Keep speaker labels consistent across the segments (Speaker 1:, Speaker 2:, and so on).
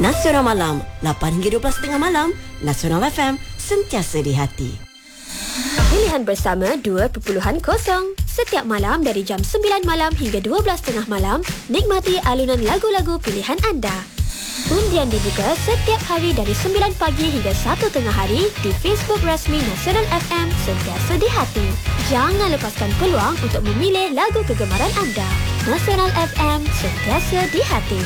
Speaker 1: Nasional Malam 8 hingga 12.30 malam. Nasional FM, sentiasa di hati.
Speaker 2: Pilihan bersama 2.0. Setiap malam dari jam 9 malam hingga 12.30 malam, nikmati alunan lagu-lagu pilihan anda. Undian dibuka setiap hari dari 9 pagi hingga 1 tengah hari di Facebook rasmi Nasional FM, sentiasa di hati. Jangan lepaskan peluang untuk memilih lagu kegemaran anda. Nasional FM, sentiasa di hati.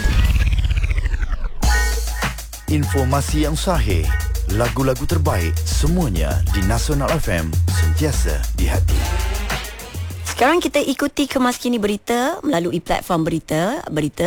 Speaker 3: Informasi yang sahih, lagu-lagu terbaik, semuanya di Nasional FM, sentiasa di hati.
Speaker 1: Sekarang kita ikuti kemas kini berita melalui platform berita,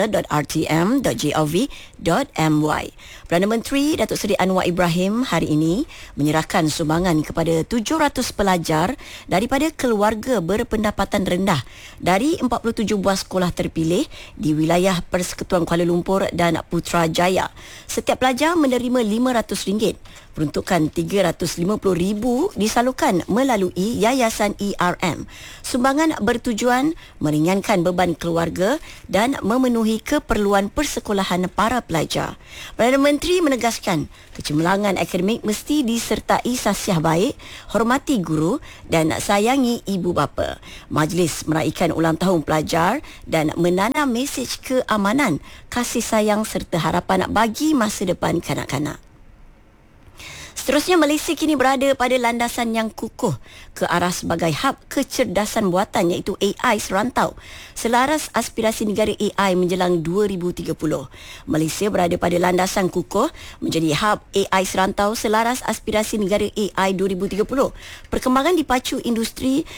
Speaker 1: berita.rtm.gov.my. Perdana Menteri Datuk Seri Anwar Ibrahim hari ini menyerahkan sumbangan kepada 700 pelajar daripada keluarga berpendapatan rendah dari 47 buah sekolah terpilih di wilayah Persekutuan Kuala Lumpur dan Putrajaya. Setiap pelajar menerima RM500. Peruntukan RM350,000 disalurkan melalui Yayasan ERM. Sumbangan bertujuan meringankan beban keluarga dan memenuhi keperluan persekolahan para pelajar. Perdana Menteri menegaskan kecemerlangan akademik mesti disertai sasiah baik, hormati guru dan sayangi ibu bapa. Majlis meraikan ulang tahun pelajar dan menanam mesej keamanan, kasih sayang serta harapan bagi masa depan kanak-kanak. Seterusnya, Malaysia kini berada pada landasan yang kukuh ke arah sebagai hub kecerdasan buatan iaitu AI serantau. Selaras aspirasi negara AI menjelang 2030. Malaysia berada pada landasan kukuh menjadi hub AI serantau selaras aspirasi negara AI 2030. Perkembangan dipacu industri